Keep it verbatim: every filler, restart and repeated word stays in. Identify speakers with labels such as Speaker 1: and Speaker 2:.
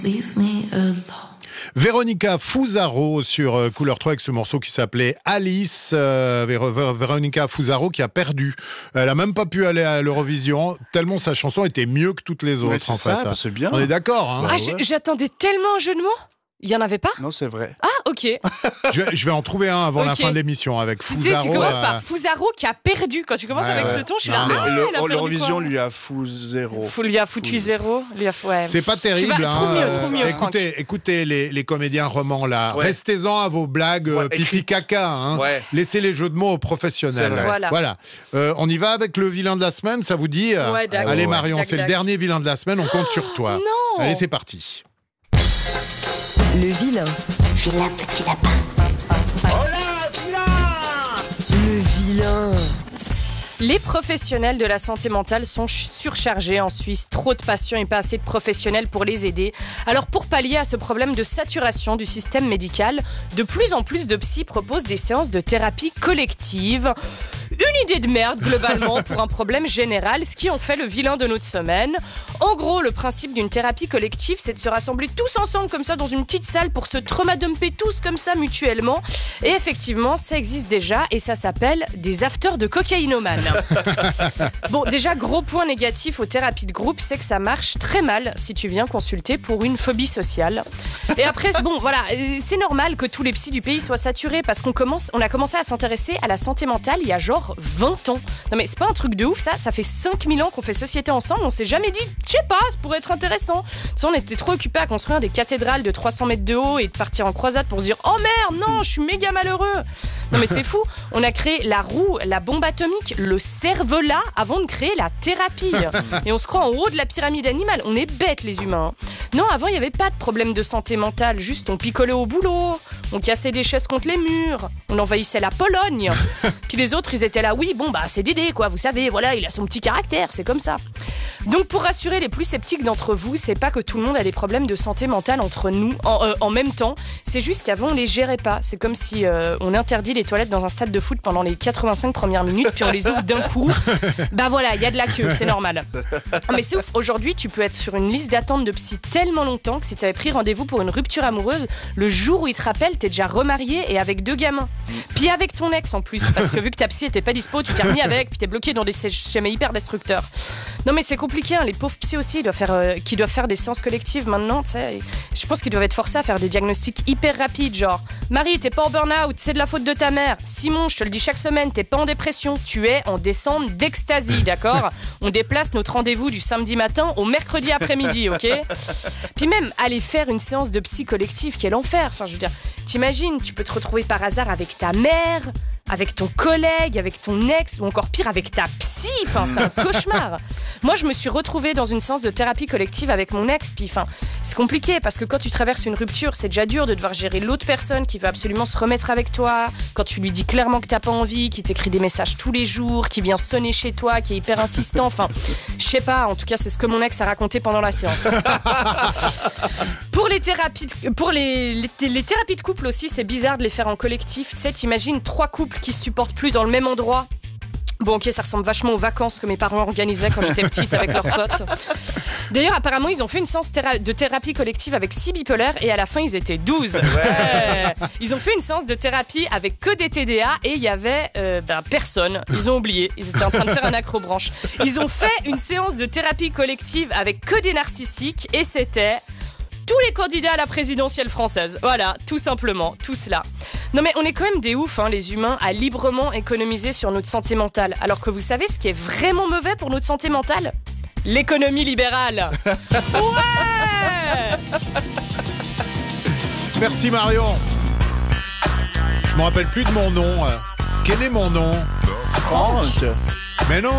Speaker 1: Leave me alone.
Speaker 2: Véronica Fusaro sur euh, Couleur trois avec ce morceau qui s'appelait Alice. Euh, Véro- Véro- Véronica Fusaro qui a perdu. Elle a même pas pu aller à l'Eurovision tellement sa chanson était mieux que toutes les autres.
Speaker 3: Ouais, c'est
Speaker 2: en
Speaker 3: ça,
Speaker 2: fait.
Speaker 3: bah, c'est bien.
Speaker 2: On est d'accord. Hein
Speaker 4: Ah, j'- j'attendais tellement un jeu de mots. Il y en avait pas ?
Speaker 3: Non, c'est vrai.
Speaker 4: Ah, ok.
Speaker 2: je, vais, je vais en trouver un avant la
Speaker 4: Ok.
Speaker 2: fin de l'émission avec
Speaker 4: Tu sais,
Speaker 2: Fusaro.
Speaker 4: tu commences
Speaker 2: euh,
Speaker 4: par Fusaro qui a perdu. Quand tu commences
Speaker 2: Ouais,
Speaker 4: avec
Speaker 2: ouais.
Speaker 4: ce ton, je suis
Speaker 2: Non,
Speaker 4: là.
Speaker 2: non.
Speaker 4: Ah,
Speaker 3: Le-
Speaker 4: il a perdu
Speaker 3: L'Eurovision
Speaker 4: quoi
Speaker 3: lui a fou zéro.
Speaker 4: Faut lui a foutu zéro. Lui a... ouais.
Speaker 2: C'est pas terrible.
Speaker 4: Tu vas- trouve
Speaker 2: hein,
Speaker 4: mieux,
Speaker 2: euh,
Speaker 4: trouve mieux, Franck.
Speaker 2: écoutez, écoutez les, les comédiens romans là.
Speaker 3: Ouais.
Speaker 2: Restez-en à vos blagues
Speaker 3: Ouais,
Speaker 2: euh, pipi
Speaker 3: écrites.
Speaker 2: caca. Hein.
Speaker 3: Ouais.
Speaker 2: Laissez les jeux de mots aux professionnels.
Speaker 3: C'est vrai.
Speaker 4: Voilà.
Speaker 2: Euh, on y va avec le vilain de la semaine, ça vous dit
Speaker 4: Ouais, d'accord.
Speaker 2: Allez
Speaker 4: Ouais.
Speaker 2: Marion,
Speaker 4: Dac,
Speaker 2: c'est le
Speaker 4: dac.
Speaker 2: dernier vilain de la semaine. On compte sur toi.
Speaker 4: non.
Speaker 2: Allez, c'est parti.
Speaker 5: Le vilain.
Speaker 6: Vilain petit lapin.
Speaker 5: Le vilain.
Speaker 4: Les professionnels de la santé mentale sont ch- surchargés en Suisse. Trop de patients et pas assez de professionnels pour les aider. Alors pour pallier à ce problème de saturation du système médical, de plus en plus de psys proposent des séances de thérapie collective. Une idée de merde globalement pour un problème général, ce qui en fait le vilain de notre semaine. En gros, le principe d'une thérapie collective, c'est de se rassembler tous ensemble comme ça dans une petite salle pour se traumadumper tous comme ça mutuellement. Et effectivement, ça existe déjà et ça s'appelle des afters de cocaïnomanes. Bon, déjà, gros point négatif aux thérapies de groupe, c'est que ça marche très mal si tu viens consulter pour une phobie sociale. Et après, bon, voilà, c'est normal que tous les psys du pays soient saturés parce qu'on commence, on a commencé à s'intéresser à la santé mentale il y a genre vingt ans. Non mais c'est pas un truc de ouf ça, ça fait cinq mille ans qu'on fait société ensemble, on s'est jamais dit, je sais pas, ça pourrait être intéressant. Tu sais, on était trop occupés à construire des cathédrales de trois cents mètres de haut et de partir en croisade pour se dire, oh merde, non, je suis méga malheureux. Non mais c'est fou, on a créé la roue, la bombe atomique, le cervelas avant de créer la thérapie. Et on se croit en haut de la pyramide animale, on est bêtes les humains. Non, avant il y avait pas de problème de santé mentale, juste on picolait au boulot, on cassait des chaises contre les murs, on envahissait la Pologne. Puis les autres ils étaient là, oui bon bah c'est Dédé quoi, vous savez, voilà, il a son petit caractère, c'est comme ça. Donc pour rassurer les plus sceptiques d'entre vous, c'est pas que tout le monde a des problèmes de santé mentale entre nous en, euh, en même temps, c'est juste qu'avant on les gérait pas. C'est comme si euh, on interdit les toilettes dans un stade de foot pendant les quatre-vingt-cinq premières minutes puis on les ouvre d'un coup. Bah voilà, il y a de la queue, c'est normal. Mais c'est ouf, aujourd'hui tu peux être sur une liste d'attente de psy tellement longtemps que si t'avais pris rendez-vous pour une rupture amoureuse, le jour où il te rappelle, t'es déjà remarié et avec deux gamins. Puis avec ton ex en plus, parce que vu que ta psy était pas dispo, tu t'es remis avec, puis t'es bloqué dans des schémas hyper destructeurs. Non mais c'est compliqué, hein. Les pauvres psys aussi, ils doivent faire, euh, qui doivent faire des séances collectives maintenant, tu sais. Je pense qu'ils doivent être forcés à faire des diagnostics hyper rapides, genre Marie, t'es pas en burn-out, c'est de la faute de ta mère. Simon, je te le dis chaque semaine, t'es pas en dépression, tu es en descente d'extasie, d'accord ? On déplace notre rendez-vous du samedi matin au mercredi après-midi, ok ? Puis même, aller faire une séance de psy collective, quel enfer. Enfin, je veux dire, t'imagines, tu peux te retrouver par hasard avec ta mère, avec ton collègue, avec ton ex, ou encore pire, avec ta psy. Enfin, c'est un cauchemar. Moi, je me suis retrouvée dans une séance de thérapie collective avec mon ex. Puis, enfin, c'est compliqué parce que quand tu traverses une rupture, c'est déjà dur de devoir gérer l'autre personne qui veut absolument se remettre avec toi. Quand tu lui dis clairement que t'as pas envie, qui t'écrit des messages tous les jours, qui vient sonner chez toi, qui est hyper insistant. Enfin, je sais pas. En tout cas, c'est ce que mon ex a raconté pendant la séance. Pour les thérapies, de, pour les, les, les thérapies de couple aussi, c'est bizarre de les faire en collectif. Tu sais, t'imagines trois couples qui se supportent plus dans le même endroit. Bon, ok, ça ressemble vachement aux vacances que mes parents organisaient quand j'étais petite avec leurs potes. D'ailleurs, apparemment, ils ont fait une séance théra- de thérapie collective avec six bipolaires et à la fin, ils étaient douze. Ouais. Ils ont fait une séance de thérapie avec que des T D A et il y avait euh, ben, personne. Ils ont oublié. Ils étaient en train de faire un acrobranche. Ils ont fait une séance de thérapie collective avec que des narcissiques et c'était tous les candidats à la présidentielle française. Voilà, tout simplement, tout cela. Non mais on est quand même des oufs, hein, les humains, à librement économiser sur notre santé mentale. Alors que vous savez ce qui est vraiment mauvais pour notre santé mentale ? L'économie libérale. Ouais.
Speaker 2: Merci Marion. Je me rappelle plus de mon nom. Quel est mon nom ?
Speaker 3: Franck.
Speaker 2: Mais non.